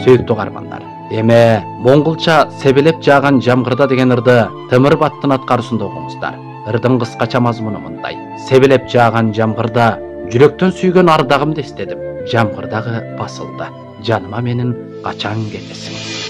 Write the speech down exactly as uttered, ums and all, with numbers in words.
Сүйүктүү каармандар, эме моңголча себелеп жааган жамгырда деген ырды Темир баттын аткаруусунда окуңуздар. Ырдын кыскача мазмуну мындай: себелеп жааган жамгырда жүрөктөн сүйгөн ардагымды эстедим. Жамгыр дагы басылды. Жаныма менин качан келесиң?